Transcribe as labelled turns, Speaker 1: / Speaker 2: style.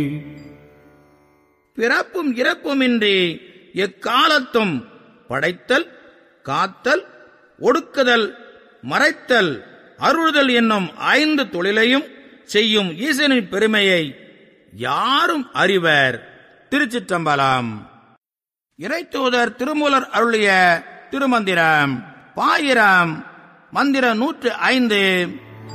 Speaker 1: பிறப்பும் இறப்புமின்றி எக்காலத்தும் படைத்தல், காத்தல், ஒடுக்குதல், மறைத்தல், அருளுதல் என்னும் 5 தொழிலையும் செய்யும் ஈசனின் பெருமையை யாரும் அறிவர். திருச்சிற்றம்பலம். இறைத்தூதர் திருமூலர் அருளிய திருமந்திரம். பாயிரம். மந்திரம் 105.